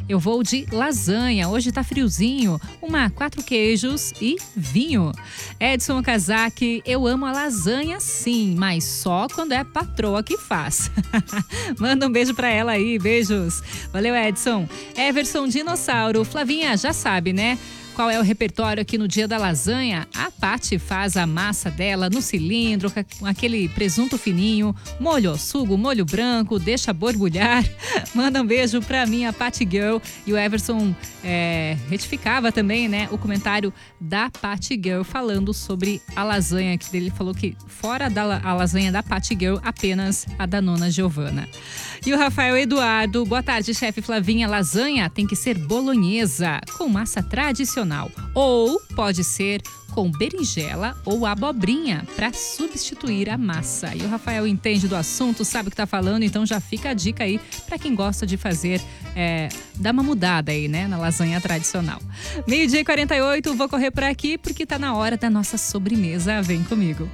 Eu vou de lasanha, hoje tá friozinho, uma 4 queijos e vinho. Edson Okazaki, eu amo a lasanha sim, mas só quando é a patroa que faz. Manda um beijo pra ela aí, beijos. Valeu, Edson. Everson Dinossauro, Flavinha, já sabe, né? Qual é o repertório aqui no dia da lasanha? A Paty faz a massa dela no cilindro, com aquele presunto fininho, molho sugo, molho branco, deixa borbulhar. Manda um beijo pra minha Paty Girl. E o Everson retificava também, né, o comentário da Paty Girl falando sobre a lasanha. Que ele falou que fora a lasanha da Paty Girl, apenas a da Nona Giovana. E o Rafael Eduardo, boa tarde, chefe Flavinha. Lasanha tem que ser bolonhesa, com massa tradicional. Ou pode ser com berinjela ou abobrinha para substituir a massa. E o Rafael entende do assunto, sabe o que tá falando, então já fica a dica aí para quem gosta de fazer, dar uma mudada aí, né, na lasanha tradicional. 12h48, vou correr por aqui porque tá na hora da nossa sobremesa. Vem comigo.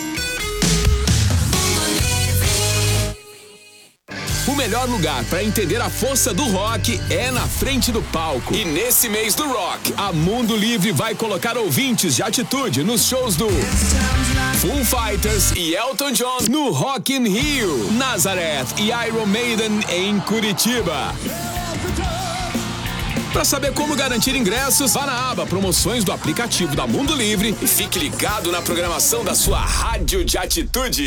O melhor lugar para entender a força do rock é na frente do palco. E nesse mês do rock, a Mundo Livre vai colocar ouvintes de atitude nos shows do Foo Fighters e Elton John no Rock in Rio, Nazareth e Iron Maiden em Curitiba. Para saber como garantir ingressos, vá na aba Promoções do aplicativo da Mundo Livre e fique ligado na programação da sua rádio de atitude.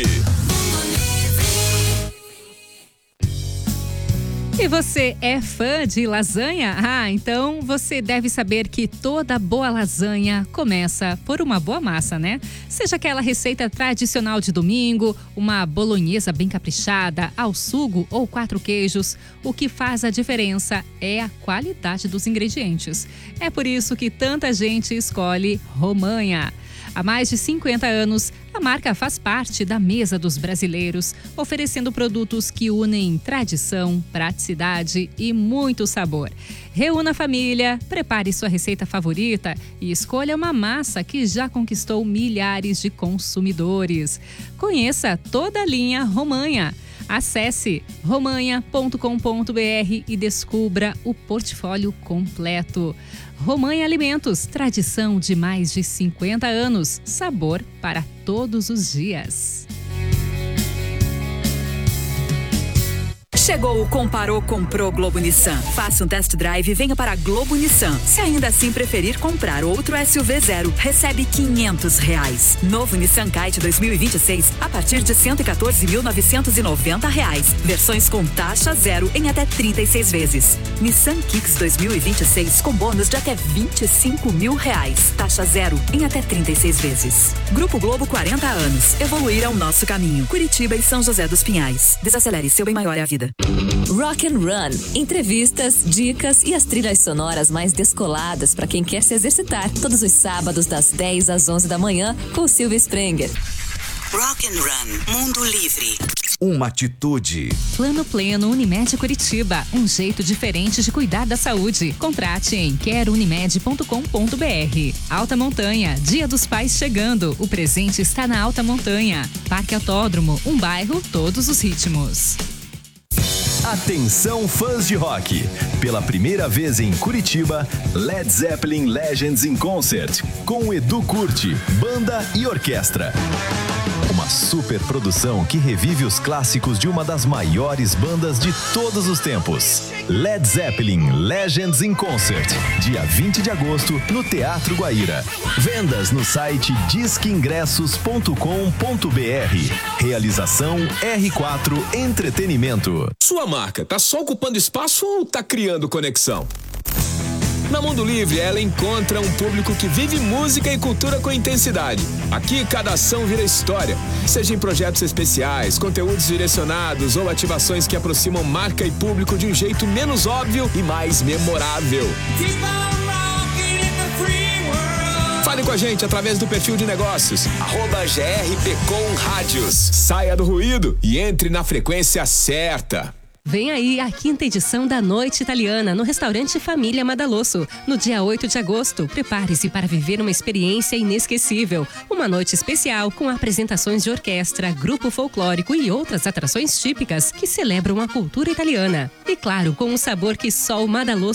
E você é fã de lasanha? Ah, então você deve saber que toda boa lasanha começa por uma boa massa, né? Seja aquela receita tradicional de domingo, uma bolonhesa bem caprichada, ao sugo ou 4 queijos, o que faz a diferença é a qualidade dos ingredientes. É por isso que tanta gente escolhe Romanha. Há mais de 50 anos, a marca faz parte da mesa dos brasileiros, oferecendo produtos que unem tradição, praticidade e muito sabor. Reúna a família, prepare sua receita favorita e escolha uma massa que já conquistou milhares de consumidores. Conheça toda a linha Romanha. Acesse romanha.com.br e descubra o portfólio completo. Romanha Alimentos, tradição de mais de 50 anos, sabor para todos os dias. Chegou o Comparou, Comprou Globo Nissan. Faça um test drive e venha para a Globo Nissan. Se ainda assim preferir comprar outro SUV zero, recebe R$500. Novo Nissan Kite 2026 a partir de R$114.990. Versões com taxa zero em até 36 vezes. Nissan Kicks 2026 com bônus de até R$25.000. Taxa zero em até 36 vezes. Grupo Globo, 40 anos. Evoluir é o nosso caminho. Curitiba e São José dos Pinhais. Desacelere, seu bem maior é a vida. Rock and Run. Entrevistas, dicas e as trilhas sonoras mais descoladas para quem quer se exercitar. Todos os sábados das 10 às 11 da manhã com Silvia Sprenger. Rock and Run. Mundo Livre. Uma atitude. Plano Pleno Unimed Curitiba. Um jeito diferente de cuidar da saúde. Contrate em querounimed.com.br. Alta Montanha. Dia dos Pais chegando. O presente está na Alta Montanha. Parque Autódromo. Um bairro, todos os ritmos. Atenção, fãs de rock! Pela primeira vez em Curitiba, Led Zeppelin Legends in Concert, com Edu Curti, banda e orquestra. Uma super produção que revive os clássicos de uma das maiores bandas de todos os tempos. Led Zeppelin Legends in Concert, dia 20 de agosto, no Teatro Guaíra. Vendas no site disqueingressos.com.br. Realização R4 Entretenimento. Sua marca tá só ocupando espaço ou tá criando conexão? Na Mundo Livre, ela encontra um público que vive música e cultura com intensidade. Aqui, cada ação vira história. Seja em projetos especiais, conteúdos direcionados ou ativações que aproximam marca e público de um jeito menos óbvio e mais memorável. Fale com a gente através do perfil de negócios, @GRPcom Rádios. Saia do ruído e entre na frequência certa. Vem aí a 5ª edição da Noite Italiana no restaurante Família Madalosso. No dia 8 de agosto, prepare-se para viver uma experiência inesquecível. Uma noite especial com apresentações de orquestra, grupo folclórico e outras atrações típicas que celebram a cultura italiana. E claro, com um sabor que só o Madalosso